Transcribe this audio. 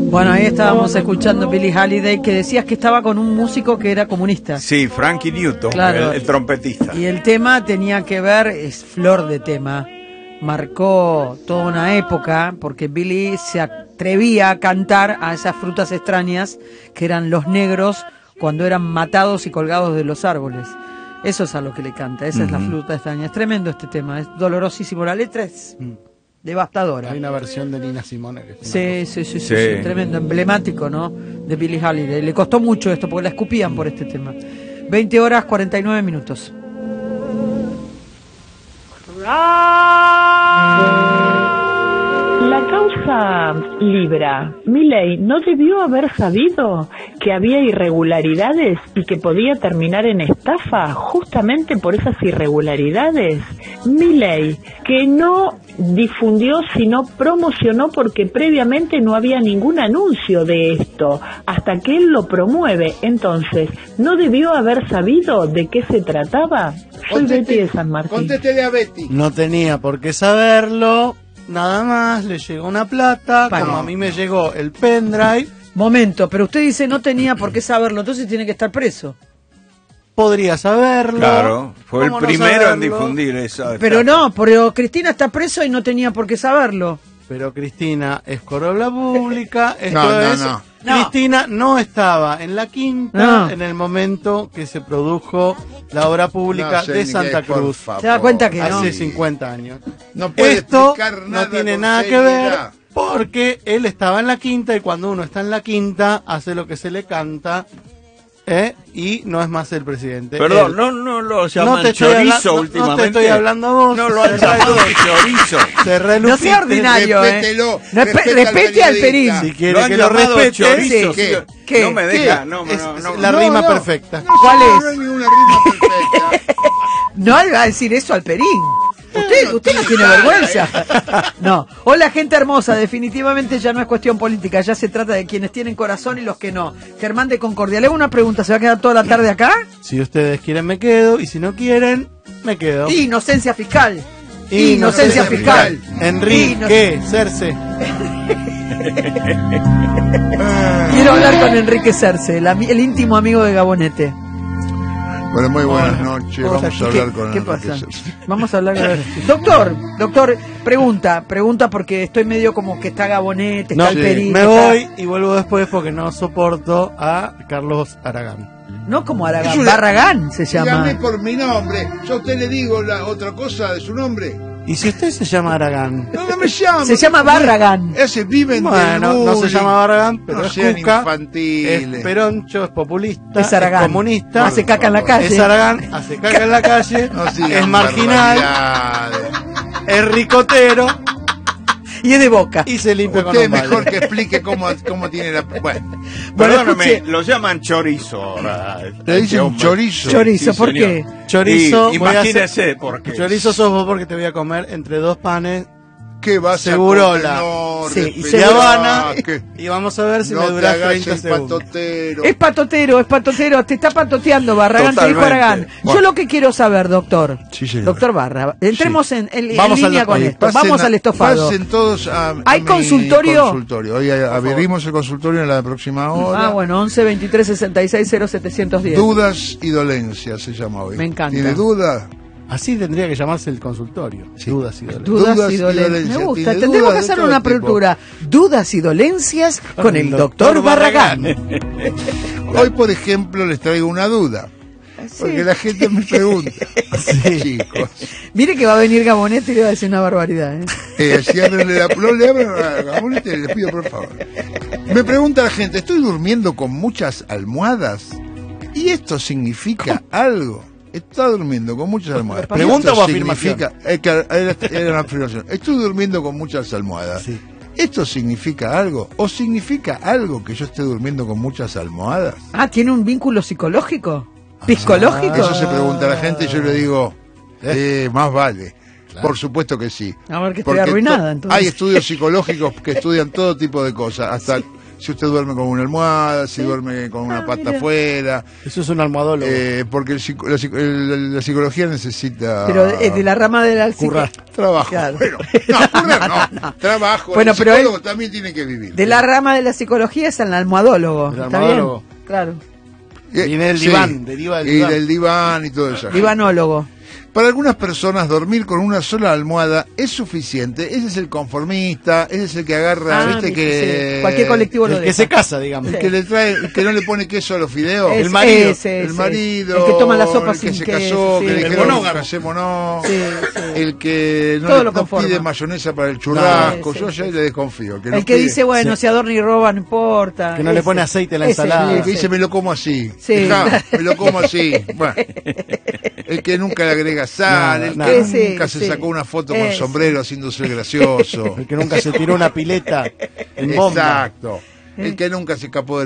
Bueno, ahí estábamos escuchando Billie Holiday, que decías que estaba con un músico que era comunista. Sí, Frankie Newton, claro, el trompetista. Y el tema tenía que ver, es flor de tema, marcó toda una época, porque Billie se atrevía a cantar a esas frutas extrañas que eran los negros cuando eran matados y colgados de los árboles. Eso es a lo que le canta, esa es la fruta extraña. Es tremendo este tema, es dolorosísimo, la letra es devastadora. Hay una versión de Nina Simone que sí, tremendo, emblemático, ¿no? De Billie Holiday. Le costó mucho esto porque la escupían por este tema. 20 horas 49 minutos. La causa Libra, Milei no debió haber sabido que había irregularidades y que podía terminar en estafa justamente por esas irregularidades. Milei, que no difundió sino promocionó porque previamente no había ningún anuncio de esto, hasta que él lo promueve. Entonces, ¿no debió haber sabido de qué se trataba? Soy Betty de San Martín. Contéstele a Betty. No tenía por qué saberlo, nada más, le llegó una plata, como a mí me llegó el pendrive. Momento, pero usted dice no tenía por qué saberlo, entonces tiene que estar preso. Podría saberlo. Claro, fue el primero no en difundir eso. Pero no, pero Cristina está preso y no tenía por qué saberlo. Pero Cristina es corobla pública, No. Cristina no estaba en la quinta en el momento que se produjo la obra pública de Santa Cruz. ¿Se da cuenta que no? Hace 50 años. No puede Esto explicar nada no tiene con nada que seriedad. ver porque él estaba en la quinta y cuando uno está en la quinta hace lo que se le canta. Y no es más el presidente. Perdón, no lo llaman chorizo últimamente. No te estoy hablando a vos. No lo han llamado chorizo. No sea ordinario, Respételo, respete al Perín. Si Lo quiere han que lo llamado respete, chorizo. sí. Sí. ¿Qué? No me deja, no, la rima perfecta. ¿Cuál es? No hay ninguna rima perfecta. No le va a decir eso al Perín. Usted no tiene vergüenza. No. Hola, gente hermosa. Definitivamente ya no es cuestión política. Ya se trata de quienes tienen corazón y los que no. Germán de Concordia. Le hago una pregunta. ¿Se va a quedar toda la tarde acá? Si ustedes quieren me quedo y si no quieren me quedo. Inocencia fiscal. Inocencia fiscal. Enrique Cerce. Quiero hablar con Enrique Cerce, el íntimo amigo de Gabonete. Bueno, muy buenas noches. Vamos a hablar con ¿Qué Enrique pasa? Cerce. Vamos a hablar con Doctor, pregunta porque estoy medio como que está Gabonete, está el Perín. Me voy y vuelvo después porque no soporto a Carlos Aragán. No como Aragán, Barragán se llama. Dígame por mi nombre. Yo a usted le digo la otra cosa de su nombre. ¿Y si usted se llama Aragán? No me llamo. Se llama Barragán. Ese viven Bueno, del no se bullying. llama Barragán, pero No es sean cuca, infantiles. es peroncho, es populista, Es Aragán. comunista, Hace caca en la calle. es Aragán, hace caca en la calle, No sigan es marginal, barbaridades. es ricotero Y es de Boca. y se limpia con Usted un balde. mejor que explique cómo tiene la... Bueno, Perdóname, escuche. lo llaman chorizo ahora. le dicen chorizo. Chorizo, Sí, ¿por señor. qué? Chorizo, Y voy a hacer- imagínese por qué. Chorizo sos vos porque te voy a comer entre dos panes ¿Qué vas Segurola. a comer? No, Sí, y de respetá, Habana que y vamos a ver si no me te duras hagas 30 el segundos. patotero. Es patotero, te está patoteando Barragán, te dijo Totalmente. Aragán. Yo Bueno. lo que quiero saber, doctor, Sí, señor. doctor Barra, entremos en Vamos línea al- con oye, esto, Pasen vamos al estofado. Pasen todos a ¿Hay mi consultorio? Hoy abrimos el consultorio en la próxima hora. Bueno, 11 23 66 0710. Dudas y dolencias se llama hoy. Me encanta. ¿Tiene dudas? Así tendría que llamarse el consultorio. Sí. Dudas y dolencias. Dudas y dolencias. Me gusta. Tiene Tendremos dudas que de hacer todo una tipo. apertura. Dudas y dolencias con el doctor Barragán. Hoy, por ejemplo, les traigo una duda. Porque la gente me pregunta. Chicos. Mire que va a venir Gabonete y le va a decir una barbaridad. Ciérrenle no le abran a Gabonete, les pido por favor. Me pregunta la gente, ¿estoy durmiendo con muchas almohadas? ¿Y esto significa algo? Está durmiendo con muchas almohadas. ¿Pregunta ¿Esto o afirmación? significa- era una afirmación. Estoy durmiendo con muchas almohadas. Sí. ¿Esto significa algo? ¿O significa algo que yo esté durmiendo con muchas almohadas? ¿Tiene un vínculo psicológico? ¿Psicológico? Eso se pregunta la gente y yo le digo, más vale. Por supuesto que sí. A ver, que estoy Porque arruinada, entonces. hay estudios psicológicos que estudian todo tipo de cosas, hasta si usted duerme con una almohada, si duerme con una pata mira. afuera, Eso es un almohadólogo. porque la psicología necesita... Pero de la rama de la Currar. Trabajo. Claro. Bueno, no. Trabajo. Bueno, El pero psicólogo también tiene que vivir. de la rama de la psicología es el almohadólogo. El ¿Está almohadólogo. bien? Claro. Viene del diván, deriva del y diván. del diván y todo eso. Divanólogo. Para algunas personas dormir con una sola almohada es suficiente. Ese es el conformista, ese es el que agarra, viste sí. que Cualquier colectivo lo El que deja. se casa, digamos. el que le trae, el que no le pone queso a los fideos, Es- el marido, ese, el marido, el que toma la sopa el que sin se queso, casó, sí. que le El dijeron monógamo. casémonos, Sí, sí. el que Todo no, lo no conforma. pide mayonesa para el churrasco, Sí, yo sí, ya sí. le desconfío. El no que pide- dice, bueno, si adorna y roba, no importa. Que no le pone aceite a la Ese, ensalada. el que dice me lo como así, Sí. dejá, me lo como así, bueno, el que nunca le agrega sal, el Nada. que Ese, nunca se sí. sacó una foto con Ese. sombrero haciéndose el gracioso. El que nunca se tiró una pileta en bomba. Exacto. El que nunca se escapó de